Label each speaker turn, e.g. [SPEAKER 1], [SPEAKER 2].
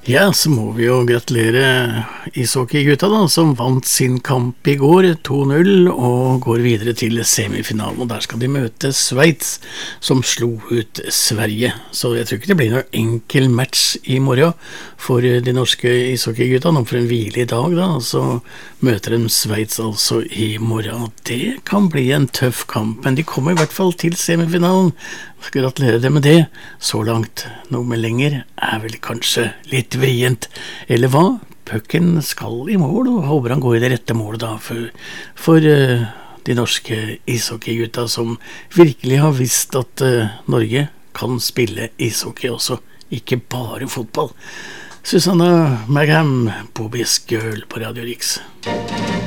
[SPEAKER 1] Ja, så må vi jo gratulere ishockeygutta da, som vant sin kamp i går 2-0 og går videre til semifinalen, og der skal de møte Sveits, som slo ut Sverige. Så jeg tror ikke det blir noen enkel match i morgen for de norske ishockeygutta, nå for en hvile i dag da, så møter de Sveits altså i morgen. Det kan bli en tøff kamp, men de kommer i hvert fall til semifinalen. Gratulerer det med det. Så langt, noe med lenger, vel kanskje litt vrient. Eller hva? Pucken skal i mål, og håper han går i det rette målet da, for de norske ishockeygutta som virkelig har visst at Norge kan spille ishockey også, ikke bare fotball. Susanna Magham, Bobby's Girl på Radio Riks.